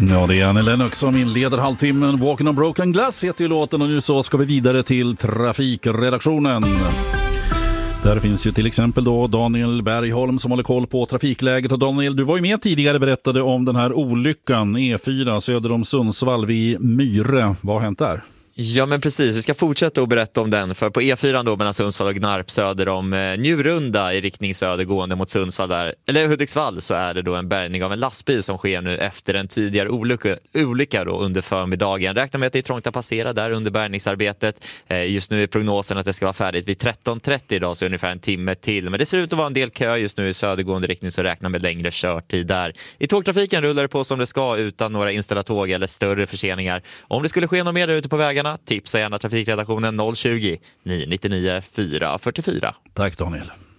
Ja, det är Annie Lennox som inleder halvtimmen. Walking on Broken Glass heter ju låten och nu så ska vi vidare till trafikredaktionen. Där finns ju till exempel då Daniel Bergholm som håller koll på trafikläget. Och Daniel, du var ju med tidigare och berättade om den här olyckan E4 söder om Sundsvall vid Myre. Vad har hänt där? Ja, men precis. Vi ska fortsätta att berätta om den. För på E4 då mellan Sundsvall och Gnarp söder om Njurunda i riktning söder gående mot Sundsvall där, eller Hudiksvall, så är det då en bärgning av en lastbil som sker nu efter en tidigare olycka då under förmiddagen. Räknar med att det är trångt att passera där under bärgningsarbetet. Just nu är prognosen att det ska vara färdigt vid 13.30 idag, så ungefär en timme till. Men det ser ut att vara en del kö just nu i södergående riktning, så räknar med längre körtid där. I tågtrafiken rullar det på som det ska utan några inställda tåg eller större förseningar. Om det skulle ske något mer ute på vägarna, tipsa gärna trafikredaktionen 020 999 444. Tack Daniel.